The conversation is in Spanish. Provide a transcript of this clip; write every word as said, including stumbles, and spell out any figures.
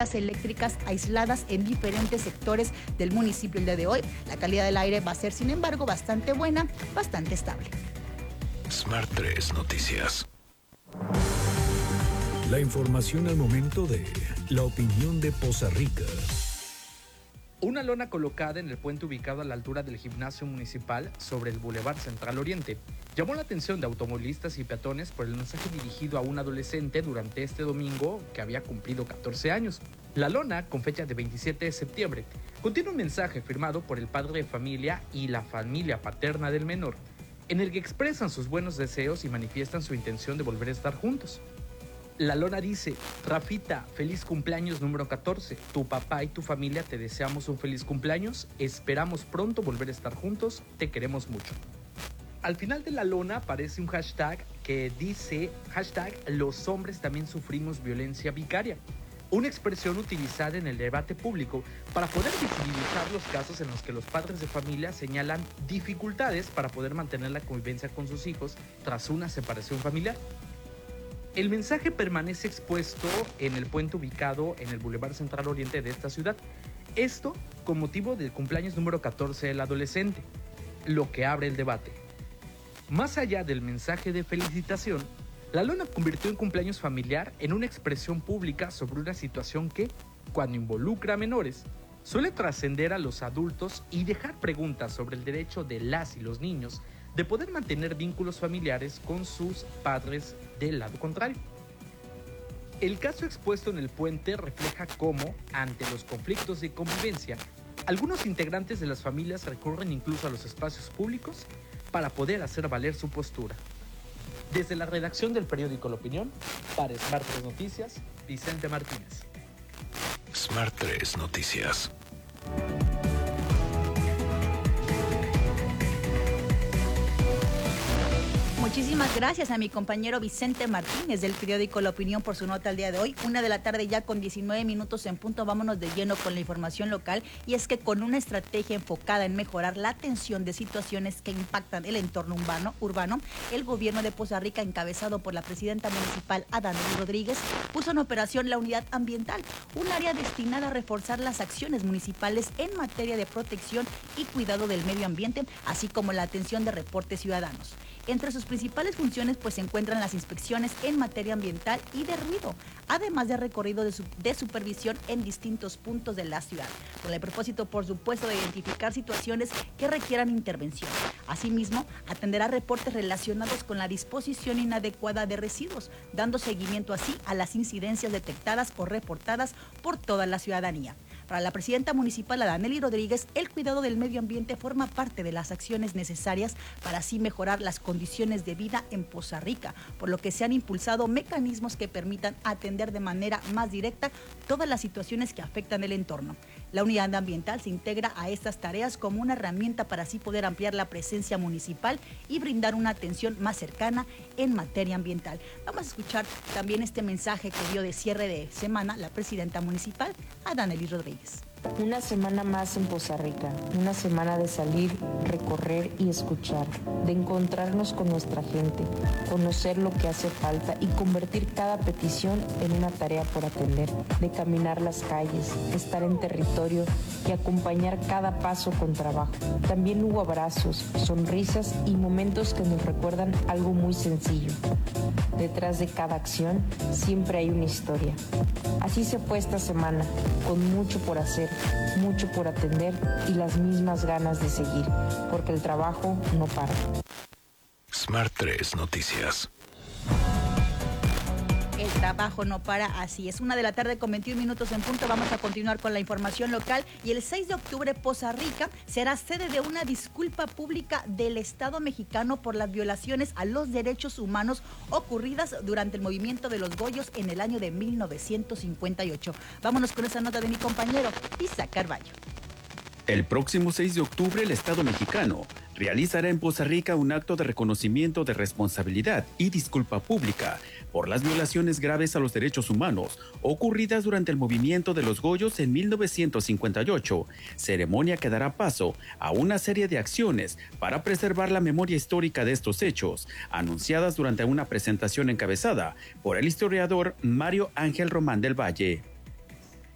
descargas eléctricas aisladas en diferentes sectores del municipio el día de hoy. La calidad del aire va a ser, sin embargo, bastante buena, bastante estable. Smart tres Noticias. La información al momento de la opinión de Poza Rica. Una lona colocada en el puente ubicado a la altura del gimnasio municipal sobre el Boulevard Central Oriente llamó la atención de automovilistas y peatones por el mensaje dirigido a un adolescente durante este domingo que había cumplido catorce años. La lona, con fecha de veintisiete de septiembre, contiene un mensaje firmado por el padre de familia y la familia paterna del menor, en el que expresan sus buenos deseos y manifiestan su intención de volver a estar juntos. La lona dice: Rafita, feliz cumpleaños número catorce. Tu papá y tu familia te deseamos un feliz cumpleaños. Esperamos pronto volver a estar juntos. Te queremos mucho. Al final de la lona aparece un hashtag que dice hashtag los hombres también sufrimos violencia vicaria. Una expresión utilizada en el debate público para poder visibilizar los casos en los que los padres de familia señalan dificultades para poder mantener la convivencia con sus hijos tras una separación familiar. El mensaje permanece expuesto en el puente ubicado en el Boulevard Central Oriente de esta ciudad. Esto con motivo del cumpleaños número catorce del adolescente, lo que abre el debate. Más allá del mensaje de felicitación, la lona convirtió el cumpleaños familiar en una expresión pública sobre una situación que, cuando involucra a menores, suele trascender a los adultos y dejar preguntas sobre el derecho de las y los niños de poder mantener vínculos familiares con sus padres del lado contrario. El caso expuesto en el puente refleja cómo, ante los conflictos de convivencia, algunos integrantes de las familias recurren incluso a los espacios públicos para poder hacer valer su postura. Desde la redacción del periódico La Opinión, para Smart tres Noticias, Vicente Martínez. Smart tres Noticias. Muchísimas gracias a mi compañero Vicente Martínez del periódico La Opinión por su nota el día de hoy. Una de la tarde ya con diecinueve minutos en punto. Vámonos de lleno con la información local, y es que con una estrategia enfocada en mejorar la atención de situaciones que impactan el entorno urbano, urbano el gobierno de Poza Rica, encabezado por la presidenta municipal Adanelis Rodríguez, puso en operación la unidad ambiental, un área destinada a reforzar las acciones municipales en materia de protección y cuidado del medio ambiente, así como la atención de reportes ciudadanos. Entre sus principales funciones pues se encuentran las inspecciones en materia ambiental y de ruido, además de recorrido de, su, de supervisión en distintos puntos de la ciudad, con el propósito, por supuesto, de identificar situaciones que requieran intervención. Asimismo, atenderá reportes relacionados con la disposición inadecuada de residuos, dando seguimiento así a las incidencias detectadas o reportadas por toda la ciudadanía. Para la presidenta municipal Adanelis Rodríguez, el cuidado del medio ambiente forma parte de las acciones necesarias para así mejorar las condiciones de vida en Poza Rica, por lo que se han impulsado mecanismos que permitan atender de manera más directa todas las situaciones que afectan el entorno. La unidad ambiental se integra a estas tareas como una herramienta para así poder ampliar la presencia municipal y brindar una atención más cercana en materia ambiental. Vamos a escuchar también este mensaje que dio de cierre de semana la presidenta municipal, Adanelis Rodríguez. Una semana más en Poza Rica, una semana de salir, recorrer y escuchar, de encontrarnos con nuestra gente, conocer lo que hace falta y convertir cada petición en una tarea por atender, de caminar las calles, estar en territorio y acompañar cada paso con trabajo. También hubo abrazos, sonrisas y momentos que nos recuerdan algo muy sencillo. Detrás de cada acción siempre hay una historia. Así se fue esta semana, con mucho por hacer, mucho por atender y las mismas ganas de seguir, porque el trabajo no para. Smart tres Noticias. El trabajo no para, así es. Una de la tarde con veintiún minutos en punto. Vamos a continuar con la información local. Y el seis de octubre, Poza Rica será sede de una disculpa pública del Estado mexicano por las violaciones a los derechos humanos ocurridas durante el movimiento de los Goyos en el año de mil novecientos cincuenta y ocho. Vámonos con esa nota de mi compañero Isaac Carballo. El próximo seis de octubre, el Estado mexicano realizará en Poza Rica un acto de reconocimiento de responsabilidad y disculpa pública por las violaciones graves a los derechos humanos ocurridas durante el movimiento de los Goyos en mil novecientos cincuenta y ocho, ceremonia que dará paso a una serie de acciones para preservar la memoria histórica de estos hechos, anunciadas durante una presentación encabezada por el historiador Mario Ángel Román del Valle.